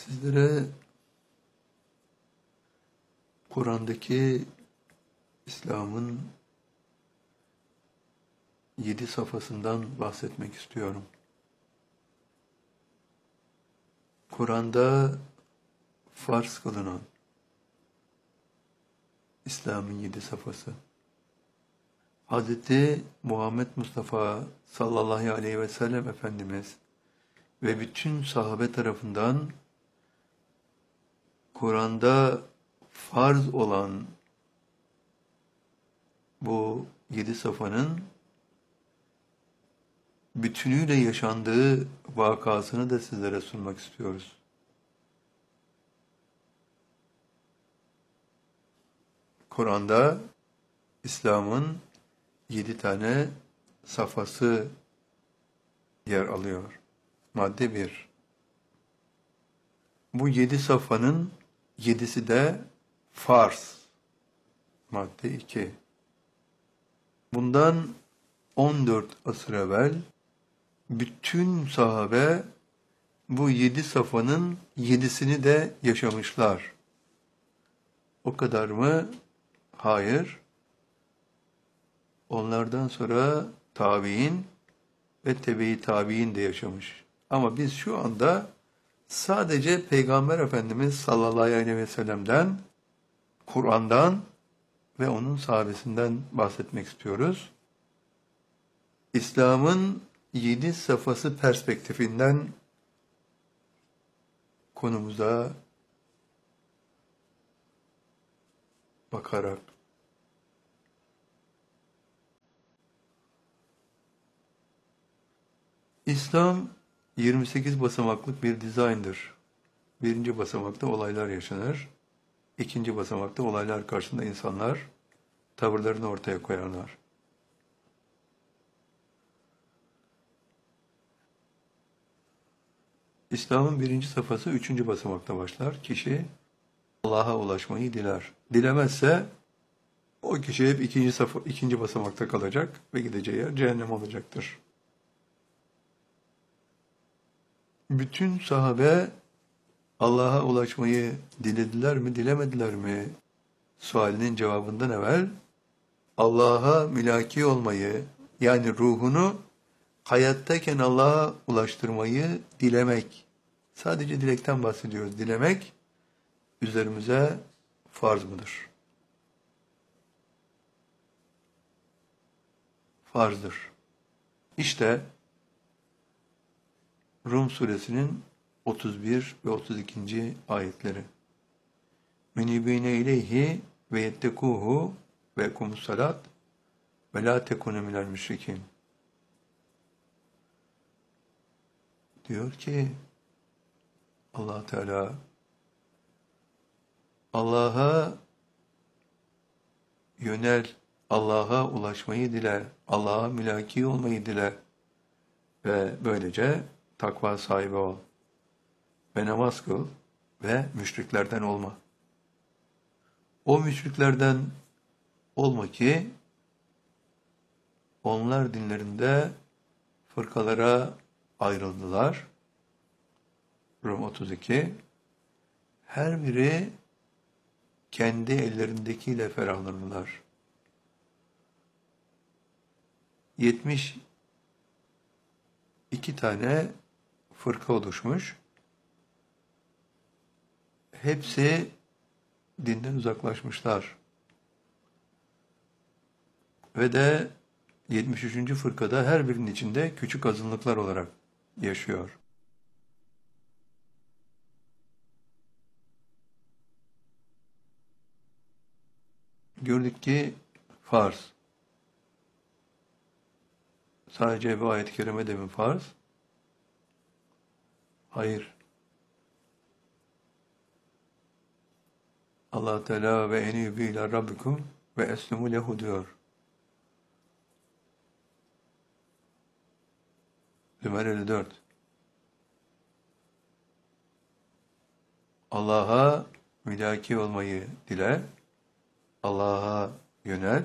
Sizlere Kur'an'daki İslam'ın 7 safhasından bahsetmek istiyorum. Kur'an'da farz kılınan İslam'ın 7 safhası. Hz. Muhammed Mustafa sallallahu aleyhi ve sellem Efendimiz ve bütün sahabe tarafından Kur'an'da farz olan bu 7 safhanın bütünüyle yaşandığı vakasını da sizlere sunmak istiyoruz. Kur'an'da İslam'ın 7 tane safhası yer alıyor. Madde 1. Bu 7 safhanın 7'si de farz. Madde 2. Bundan 14 asır evvel bütün sahabe bu 7 safhanın 7'sini de yaşamışlar. O kadar mı? Hayır. Onlardan sonra tabi'in ve tebe-i tabi'in de yaşamış. Ama biz şu anda sadece Peygamber Efendimiz sallallahu aleyhi ve sellem'den, Kur'an'dan ve onun sahabesinden bahsetmek istiyoruz. İslam'ın 7 safhası perspektifinden konumuza bakarak İslam 28 basamaklık bir dizayndır. Birinci basamakta olaylar yaşanır. İkinci basamakta olaylar karşısında insanlar tavırlarını ortaya koyarlar. İslam'ın birinci safhası 3. basamakta başlar. Kişi Allah'a ulaşmayı diler. Dilemezse o kişi hep ikinci basamakta kalacak ve gideceği yer cehennem olacaktır. Bütün sahabe Allah'a ulaşmayı dilediler mi, dilemediler mi? Sualinin cevabından evvel Allah'a mülaki olmayı, yani ruhunu hayattayken Allah'a ulaştırmayı dilemek. Sadece dilekten bahsediyoruz. Dilemek üzerimize farz mıdır? Farzdır. İşte Rum suresinin 31 ve 32. ayetleri. Münibine ileyhi ve yettekuhu ve ekumus salat ve la tekunu minel müşrikin. Diyor ki Allah Teala, Allah'a yönel, Allah'a ulaşmayı dile, Allah'a mülaki olmayı dile ve böylece takva sahibi ol ve namaz kıl ve müşriklerden olma. O müşriklerden olma ki onlar dinlerinde fırkalara ayrıldılar. Rum 32. Her biri kendi ellerindekiyle ferahlanırlar. 72 tane fırka oluşmuş. Hepsi dinden uzaklaşmışlar. Ve de 73. fırkada her birinin içinde küçük azınlıklar olarak yaşıyor. Gördük ki farz. Sadece bu ayet-i kerimede mi farz? Hayır. Allah Teala ve enîbû ilâ rabbikum ve eslimû lehu diyor. Zümer 54. Allah'a mülaki olmayı dile, Allah'a yönel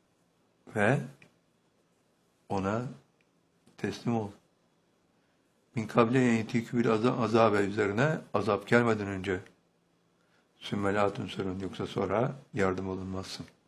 ve ona teslim ol. min kable en yetikü azabe üzerine azap gelmeden önce sümmelatun sorun, yoksa sonra yardım olunmazsın.